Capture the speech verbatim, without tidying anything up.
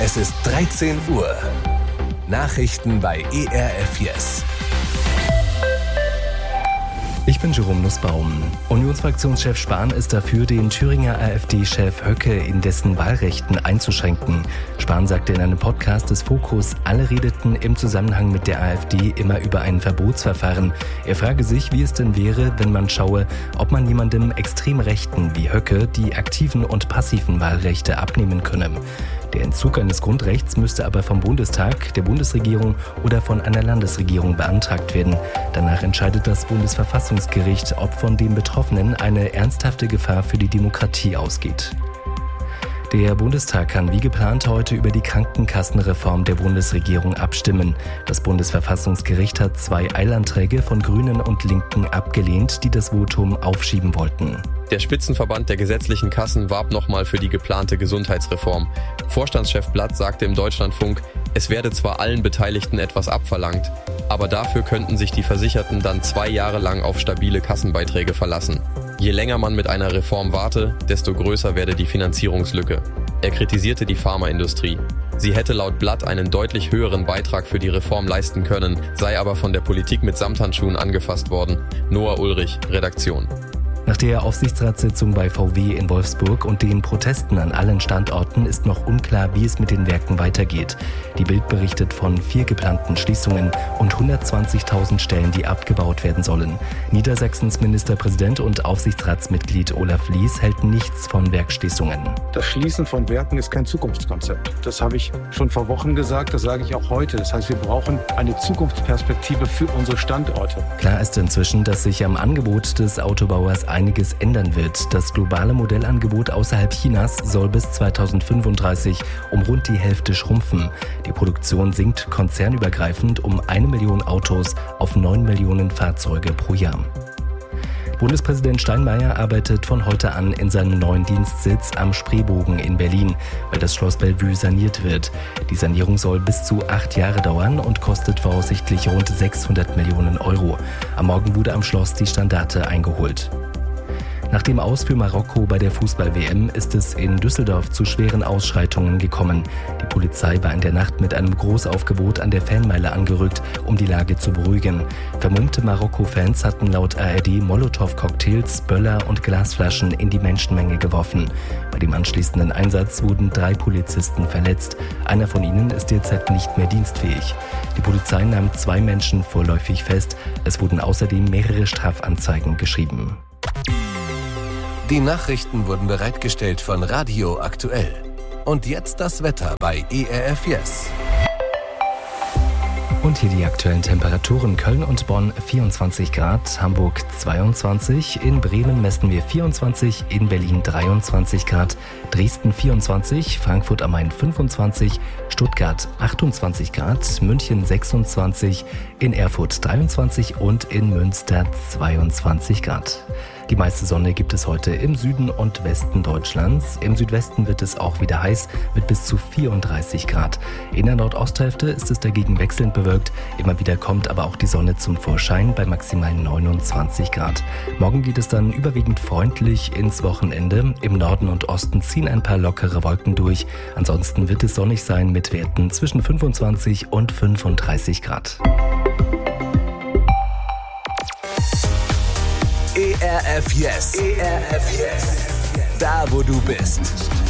Es ist dreizehn Uhr. Nachrichten bei E R F Yes. Ich bin Jerome Nussbaum. Unionsfraktionschef Spahn ist dafür, den Thüringer AfD-Chef Höcke in dessen Wahlrechten einzuschränken. Spahn sagte in einem Podcast des Fokus, alle redeten im Zusammenhang mit der AfD immer über ein Verbotsverfahren. Er frage sich, wie es denn wäre, wenn man schaue, ob man jemandem extrem Rechten wie Höcke die aktiven und passiven Wahlrechte abnehmen könne. Der Entzug eines Grundrechts müsste aber vom Bundestag, der Bundesregierung oder von einer Landesregierung beantragt werden. Danach entscheidet das Bundesverfassungsgericht, ob von dem Betroffenen eine ernsthafte Gefahr für die Demokratie ausgeht. Der Bundestag kann wie geplant heute über die Krankenkassenreform der Bundesregierung abstimmen. Das Bundesverfassungsgericht hat zwei Eilanträge von Grünen und Linken abgelehnt, die das Votum aufschieben wollten. Der Spitzenverband der gesetzlichen Kassen warb nochmal für die geplante Gesundheitsreform. Vorstandschef Blatt sagte im Deutschlandfunk, es werde zwar allen Beteiligten etwas abverlangt, aber dafür könnten sich die Versicherten dann zwei Jahre lang auf stabile Kassenbeiträge verlassen. Je länger man mit einer Reform warte, desto größer werde die Finanzierungslücke. Er kritisierte die Pharmaindustrie. Sie hätte laut Blatt einen deutlich höheren Beitrag für die Reform leisten können, sei aber von der Politik mit Samthandschuhen angefasst worden. Noah Ulrich, Redaktion. Nach der Aufsichtsratssitzung bei V W in Wolfsburg und den Protesten an allen Standorten ist noch unklar, wie es mit den Werken weitergeht. Die Bild berichtet von vier geplanten Schließungen und hundertzwanzigtausend Stellen, die abgebaut werden sollen. Niedersachsens Ministerpräsident und Aufsichtsratsmitglied Olaf Lies hält nichts von Werkschließungen. Das Schließen von Werken ist kein Zukunftskonzept. Das habe ich schon vor Wochen gesagt, das sage ich auch heute. Das heißt, wir brauchen eine Zukunftsperspektive für unsere Standorte. Klar ist inzwischen, dass sich am Angebot des Autobauers einiges ändern wird. Das globale Modellangebot außerhalb Chinas soll bis zweitausendfünfunddreißig um rund die Hälfte schrumpfen. Die Produktion sinkt konzernübergreifend um eine Million Autos auf neun Millionen Fahrzeuge pro Jahr. Bundespräsident Steinmeier arbeitet von heute an in seinem neuen Dienstsitz am Spreebogen in Berlin, weil das Schloss Bellevue saniert wird. Die Sanierung soll bis zu acht Jahre dauern und kostet voraussichtlich rund sechshundert Millionen Euro. Am Morgen wurde am Schloss die Standarte eingeholt. Nach dem Aus für Marokko bei der Fußball-W M ist es in Düsseldorf zu schweren Ausschreitungen gekommen. Die Polizei war in der Nacht mit einem Großaufgebot an der Fanmeile angerückt, um die Lage zu beruhigen. Vermummte Marokko-Fans hatten laut A R D Molotow-Cocktails, Böller und Glasflaschen in die Menschenmenge geworfen. Bei dem anschließenden Einsatz wurden drei Polizisten verletzt. Einer von ihnen ist derzeit nicht mehr dienstfähig. Die Polizei nahm zwei Menschen vorläufig fest. Es wurden außerdem mehrere Strafanzeigen geschrieben. Die Nachrichten wurden bereitgestellt von Radio Aktuell. Und jetzt das Wetter bei E R F Yes. Und hier die aktuellen Temperaturen. Köln und Bonn vierundzwanzig Grad, Hamburg zweiundzwanzig, in Bremen messen wir vierundzwanzig, in Berlin dreiundzwanzig Grad, Dresden vierundzwanzig, Frankfurt am Main fünfundzwanzig, Stuttgart achtundzwanzig Grad, München sechsundzwanzig, in Erfurt dreiundzwanzig und in Münster zweiundzwanzig Grad. Die meiste Sonne gibt es heute im Süden und Westen Deutschlands. Im Südwesten wird es auch wieder heiß mit bis zu vierunddreißig Grad. In der Nordosthälfte ist es dagegen wechselnd bewölkt. Immer wieder kommt aber auch die Sonne zum Vorschein bei maximal neunundzwanzig Grad. Morgen geht es dann überwiegend freundlich ins Wochenende. Im Norden und Osten ziehen ein paar lockere Wolken durch. Ansonsten wird es sonnig sein mit Werten zwischen fünfundzwanzig und fünfunddreißig Grad. E R F Yes. E R F Yes. Da, wo du bist.